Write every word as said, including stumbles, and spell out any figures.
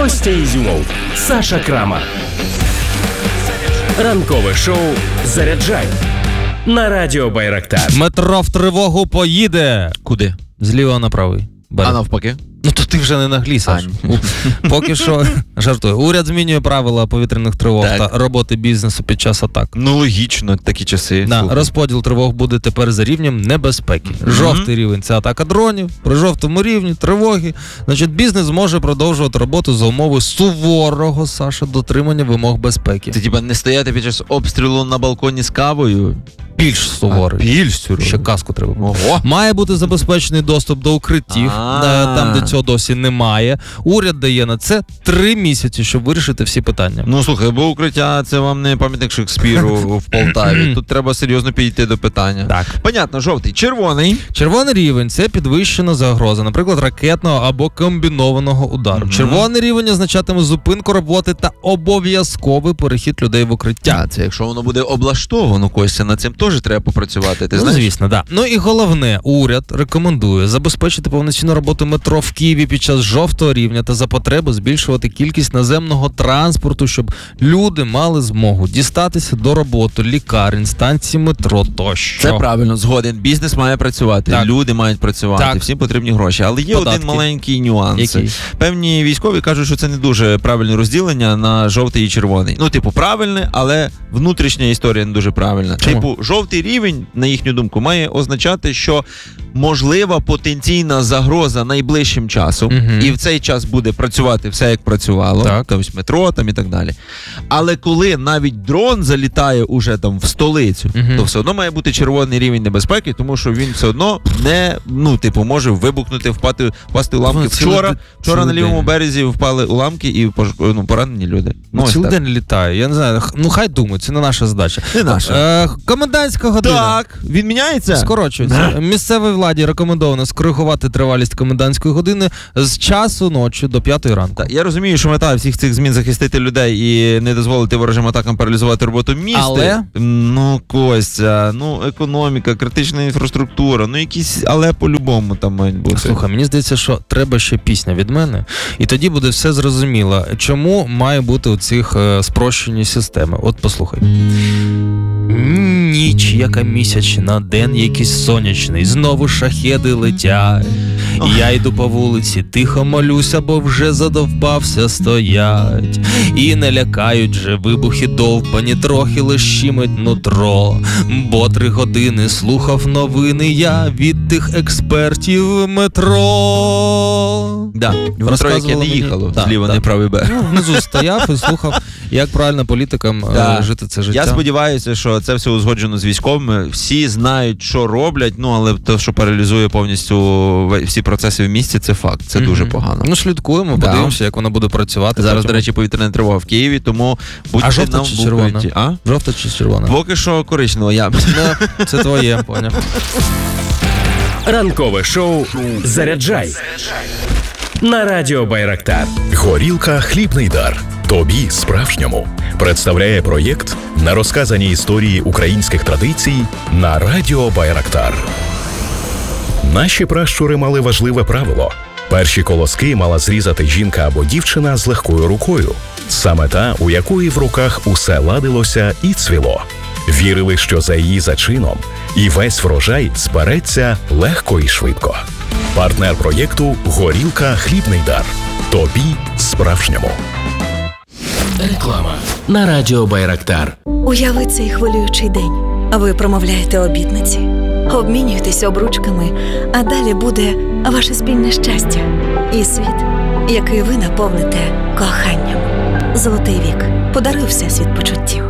Костя Ізюмов, Саша Крамар. Ранкове шоу «Заряджай» на радіо Байрактар. Метро в тривогу поїде. Куди? Зліва на правий. Берег. А навпаки? Ну то ти вже не наглій, Саш. Поки що, жартую, уряд змінює правила повітряних тривог так. та роботи бізнесу під час атак. Ну логічно, такі часи. Да, розподіл тривог буде тепер за рівнем небезпеки. Жовтий mm-hmm. рівень – це атака дронів, при жовтому рівні – тривоги. Значить, бізнес може продовжувати роботу за умови суворого, Саша, дотримання вимог безпеки. Це типа не стояти під час обстрілу на балконі з кавою? Більш суворий. А, більш суворий. Ще каску треба. Ого. Має бути забезпечений доступ до укриттів, А-а-а. там, де цього досі немає. Уряд дає на це три місяці, щоб вирішити всі питання. Ну, слухай, бо укриття – це вам не пам'ятник Шекспіру в Полтаві. Тут треба серйозно підійти до питання. Так. Понятно, жовтий. Червоний. Червоний рівень – це підвищена загроза, наприклад, ракетного або комбінованого удару. Mm-hmm. Червоний рівень означатиме зупинку роботи та обов'язковий перехід людей в укриття. А, це якщо воно буде облаштовано, Костя, над цим теж треба попрацювати, ти ну, знаєш? звісно, да. Ну і головне, уряд рекомендує забезпечити повноцінну роботу метро в Києві під час жовтого рівня та за потреби збільшувати кількість наземного транспорту, щоб люди мали змогу дістатися до роботи, лікарень, станцій метро тощо. Це правильно, згоден. Бізнес має працювати, так. люди мають працювати, так. всім потрібні гроші. Але є Податки. один маленький нюанс. Який? Певні військові кажуть, що це не дуже правильне розділення на жовтий і червоний. Ну, типу, правильне, але внутрішня історія не дуже правильна. Чому? Типу, жовтий рівень, на їхню думку, має означати, що можлива потенційна загроза найближчим часом, угу. і в цей час буде працювати все, як працювало, так. тобто метро там і так далі. Але коли навіть дрон залітає уже там в столицю, угу. то все одно має бути червоний рівень небезпеки, тому що він все одно не, ну, типу, може вибухнути, впати, впасти уламки. Ну, Вчора, цілий, вчора на лівому день. березі впали уламки і ну, поранені люди. Ну, ось цілий так. день літає, я не знаю, ну хай думають, це не наша задача. Не наша. Е, комендантська година. Так, він міняється? Скорочується. Місцевій владі рекомендовано скоригувати тривалість комендантської години з часу ночі до п'ятої ранку. Так, я розумію, що мета всіх цих змін захистити людей і не дозволити ворожим атакам паралізувати роботу міста. Але? Ну, Костя, ну, економіка, критична інфраструктура, ну, якісь, але по-любому там мають бути. Слухай, мені здається, що треба ще пісня від мене, і тоді буде все зрозуміло, чому має бути у цих е, спрощені системи. От послухай. Ніч, яка місячна, день якийсь сонячний, знову шахеди летять. І я йду по вулиці, тихо молюся, бо вже задовбався стоять. І не лякають же вибухи довбані, трохи лещимить нутро. Бо три години слухав новини я від тих експертів метро. Да, в метро, яке не їхало, да, зліва да. не правий берег. Ну, внизу стояв і слухав, як правильно політикам Да. е, жити це життя. Я сподіваюся, що це все узгоджено з військовими. Всі знають, що роблять, ну, але те, що паралізує повністю всі процеси в місті, це факт. Це mm-hmm. дуже погано. Ну, слідкуємо, да. подивимося, як воно буде працювати. Зараз, потім... до речі, повітряна тривога в Києві, тому будьте а жовта нам чи в червона? укритті. А? Жовта чи червона? Поки що коричнева, я. Ну, це твоє, поняв. Ранкове шоу «Заряджай» на радіо Байрактар. Горілка «Хлібний дар». Тобі справжньому представляє проєкт на розказані історії українських традицій на радіо Байрактар. Наші пращури мали важливе правило. Перші колоски мала зрізати жінка або дівчина з легкою рукою. Саме та, у якої в руках усе ладилося і цвіло. Вірили, що за її зачином і весь врожай збереться легко і швидко. Партнер проєкту «Горілка «Хлібний дар». Тобі справжньому. Реклама на радіо Байрактар. Уяви цей хвилюючий день. Ви промовляєте обітниці, обмінюєтесь обручками, а далі буде ваше спільне щастя і світ, який ви наповните коханням. Золотий вік. Подаруй всесвіт почуттів.